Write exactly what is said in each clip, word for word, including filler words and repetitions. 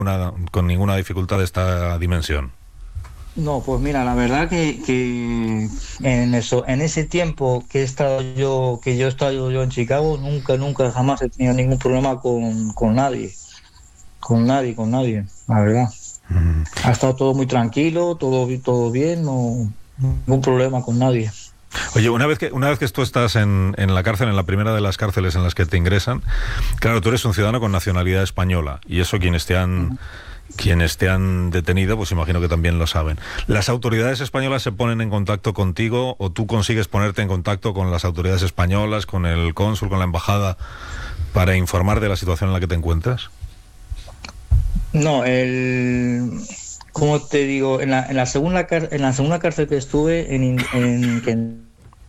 Una, con ninguna dificultad de esta dimensión. No, pues mira, la verdad que, que en eso, en ese tiempo que he estado yo, que yo he estado yo en Chicago, nunca, nunca, jamás he tenido ningún problema con, con nadie, con nadie, con nadie, la verdad. Mm. Ha estado todo muy tranquilo, todo, todo bien, no, ningún problema con nadie. Oye, una vez que una vez que tú estás en, en la cárcel, en la primera de las cárceles en las que te ingresan, claro, tú eres un ciudadano con nacionalidad española, y eso quienes te han quienes te han detenido, pues imagino que también lo saben. ¿Las autoridades españolas se ponen en contacto contigo o tú consigues ponerte en contacto con las autoridades españolas, con el cónsul, con la embajada, para informar de la situación en la que te encuentras? No, el, como te digo, en la, en la segunda car- en la segunda cárcel que estuve, en, en, en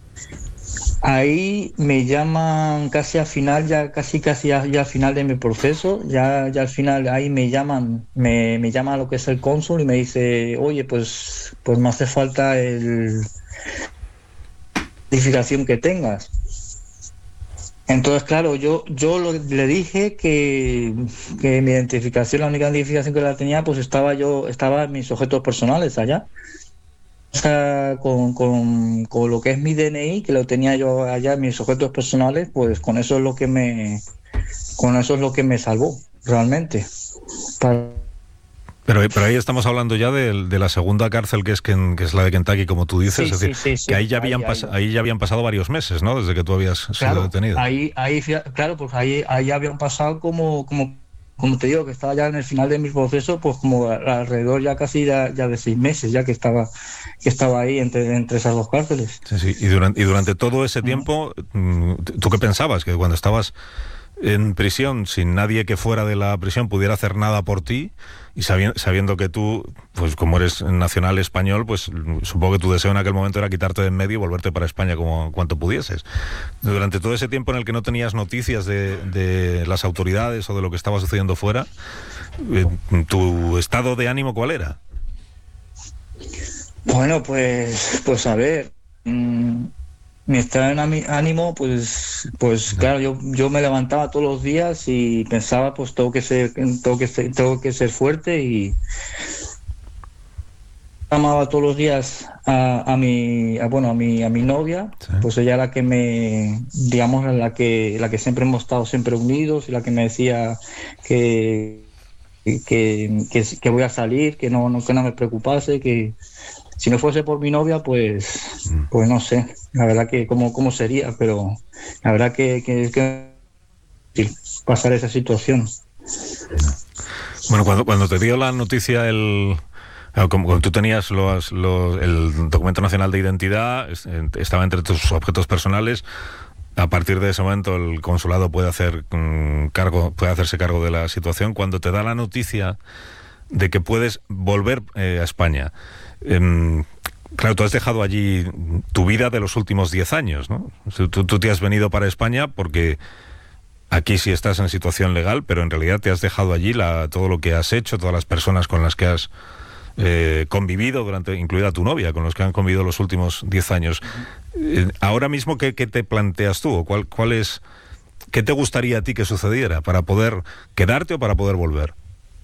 ahí me llaman casi al final, ya casi casi ya, ya al final de mi proceso, ya, ya al final ahí me llaman, me, me llama lo que es el cónsul y me dice, oye, pues, pues me hace falta el identificación que tengas. Entonces, claro, yo, yo lo- le dije que, que mi identificación, la única identificación que la tenía, pues estaba yo, estaba en mis objetos personales allá. O sea, con, con, con lo que es mi D N I, que lo tenía yo allá en mis objetos personales, pues con eso es lo que me, con eso es lo que me salvó, realmente. Para... Pero, pero ahí estamos hablando ya de, de la segunda cárcel, que es que, que es la de Kentucky, como tú dices, Sí, es decir, sí, sí, que sí. ahí ya habían Ahí, pas, ahí. ahí ya habían pasado varios meses, ¿no? Desde que tú habías sido Claro, detenido. ahí, ahí, fia- claro, pues ahí, ahí habían pasado como, como, como te digo, que estaba ya en el final de mi proceso, pues como a- alrededor ya casi ya, ya de seis meses, ya que estaba, que estaba ahí entre, entre esas dos cárceles. Sí, sí. Y durante, y durante todo ese Ujú. tiempo, mm, ¿tú qué pensabas? Que cuando estabas en prisión, sin nadie que fuera de la prisión pudiera hacer nada por ti, y sabiendo, sabiendo que tú, pues como eres nacional español, pues supongo que tu deseo en aquel momento era quitarte de en medio y volverte para España como cuanto pudieses. Durante todo ese tiempo en el que no tenías noticias de, de las autoridades o de lo que estaba sucediendo fuera, eh, ¿tu estado de ánimo cuál era? Bueno, pues, pues a ver, mm, mi estado de ami- ánimo, pues, pues claro, yo, yo me levantaba todos los días y pensaba, pues tengo que ser, tengo que ser, tengo que ser fuerte y llamaba todos los días a, a mi, a, bueno, a mi, a mi novia, Sí. pues ella era la que me, digamos, la que, la que siempre hemos estado siempre unidos y la que me decía que, que, que, que voy a salir, que no, no, que no me preocupase, que si no fuese por mi novia, pues, Mm. pues no sé, la verdad que cómo, cómo sería, pero la verdad que, que, que sí, pasar esa situación. Bueno, cuando, cuando te dio la noticia el... Claro, como, como tú tenías los, los, el documento nacional de identidad, es- eh, estaba entre tus objetos personales. A partir de ese momento el consulado puede hacer mm, cargo, puede hacerse cargo de la situación. Cuando te da la noticia de que puedes volver eh, a España, em, claro, tú has dejado allí tu vida de los últimos diez años, ¿no? O sea, Tú, tú te has venido para España porque aquí sí estás en situación legal, pero en realidad te has dejado allí la, todo lo que has hecho, todas las personas con las que has eh, convivido, durante, incluida tu novia, con los que han convivido los últimos diez años. Eh, ahora mismo, ¿qué, ¿qué te planteas tú? ¿Cuál, cuál es, ¿Qué te gustaría a ti que sucediera para poder quedarte o para poder volver?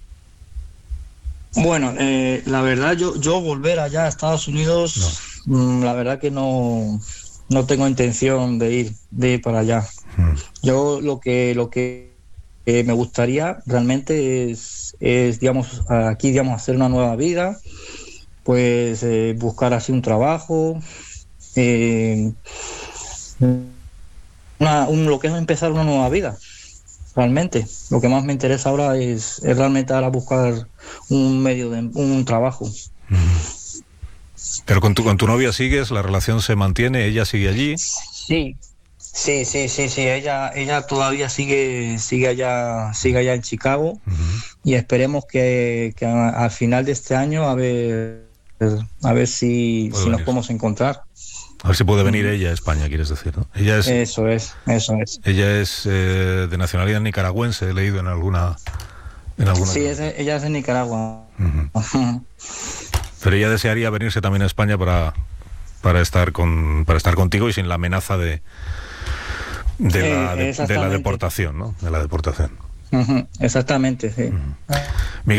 Bueno, eh, la verdad, yo, yo volver allá a Estados Unidos, mm, la verdad que no, no tengo intención de ir, de ir para allá. Mm. Yo lo que, lo que eh, me gustaría realmente es, es, digamos, aquí, digamos, hacer una nueva vida, pues eh, buscar así un trabajo, eh, una- un- lo que es empezar una nueva vida, realmente. Lo que más me interesa ahora es, es realmente ahora buscar un medio de un trabajo. Mm. Pero con tu, con tu novia sigues, la relación se mantiene, ella sigue allí. Sí, sí, sí, sí, sí. Ella, ella todavía sigue, sigue allá, sigue allá en Chicago Uh-huh. y esperemos que, que a- al final de este año a ver, a ver si, Puede si nos venir. podemos encontrar. A ver si puede venir Ujú. ella a España, quieres decir, ¿no? Ella es, Eso es, eso es. ella es eh, de nacionalidad nicaragüense, he leído en alguna, en alguna. Sí, es de- ella es de Nicaragua. Uh-huh. Ujú. Pero ella desearía venirse también a España para, para estar con, para estar contigo y sin la amenaza de, de la, Eh, de, de la exactamente. deportación, ¿no? De la deportación. Ujú, exactamente, sí. Uh-huh. Miguel